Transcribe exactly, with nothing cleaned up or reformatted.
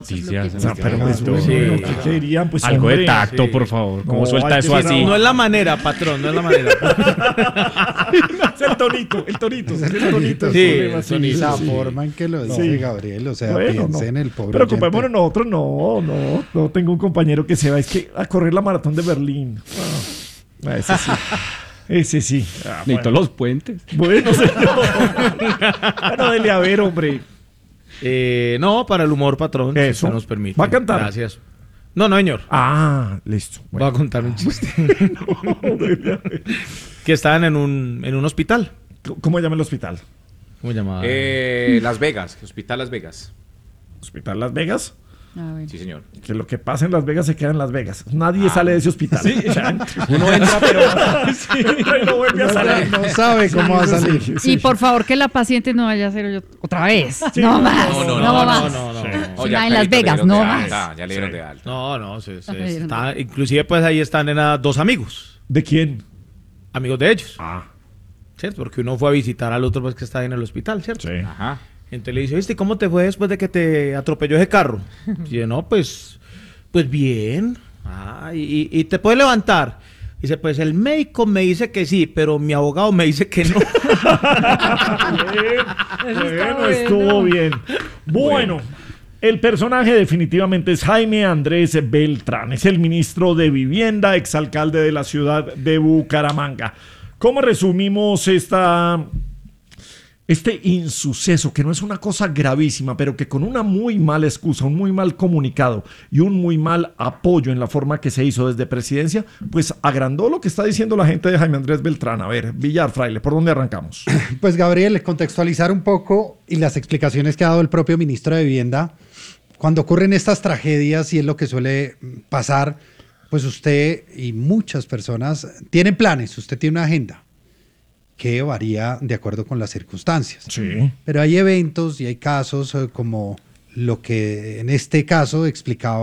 noticias. No, pero pues, bueno, Sí. ¿qué querían? Pues, Algo de hombre, tacto, sí. por favor. ¿Cómo No, suelta hay que eso ser así? una- No es la manera, patrón, no es la manera. Es el tonito, el tonito. Es el tonito. el Sí, problema, el tonito. La sí. forma en que lo dice Sí. Gabriel, o sea, Bueno, piense no. en el pobre Preocupémonos oyente. nosotros, no, no, no tengo un compañero que se va, es que a correr la maratón de Berlín. Ah, ese sí. Ese sí. Ah, Necesito bueno. los puentes. Bueno, señor. Bueno, dele a ver, hombre. Eh, no, para el humor, patrón, si Eso. usted nos permite. ¿Va a cantar? Gracias. No, no, señor. Ah, listo. Voy a contar un chiste. Que estaban en un, en un hospital. ¿Cómo se llama el hospital? ¿Cómo se llamaba? Eh, Las Vegas, Hospital Las Vegas. ¿Hospital Las Vegas? A ver. Sí, señor. Que lo que pasa en Las Vegas se queda en Las Vegas. Nadie sale de ese hospital. Uno entra, pero Y no vuelve a salir. No sabe cómo va a salir. Sí, sí. Y por favor que la paciente no vaya a hacer yo otra vez. Sí, no no, más. no, No, no, no, más. no, no, no. Oh, Sí, ya, en Las clarito, le Vegas, dieron no de más. alta, ya le dieron de alta. No, no, se, se- Ok, está- inclusive pues ahí están era, dos amigos, ¿De quién? amigos de ellos, Ah, ¿cierto? Porque uno fue a visitar al otro pues que está en el hospital, ¿cierto? sí. Ajá. Entonces le dice, ¿viste cómo te fue después de que te atropelló ese carro? Y yo, no, pues, pues bien. Ah, y, y te puedes levantar. Dice, pues el médico me dice que sí, pero mi abogado me dice que no. Bueno, estuvo bien. Bueno, el personaje definitivamente es Jaime Andrés Beltrán. Es el ministro de Vivienda, exalcalde de la ciudad de Bucaramanga. ¿Cómo resumimos esta, este insuceso, que no es una cosa gravísima, pero que con una muy mala excusa, un muy mal comunicado y un muy mal apoyo en la forma que se hizo desde presidencia, pues agrandó lo que está diciendo la gente de Jaime Andrés Beltrán? A ver, Villar, Fraile, ¿por dónde arrancamos? Pues Gabriel, contextualizar un poco y las explicaciones que ha dado el propio ministro de Vivienda. Cuando ocurren estas tragedias, y es lo que suele pasar, pues usted y muchas personas tienen planes, usted tiene una agenda que varía de acuerdo con las circunstancias. Sí. Pero hay eventos y hay casos eh, como lo que en este caso explicaba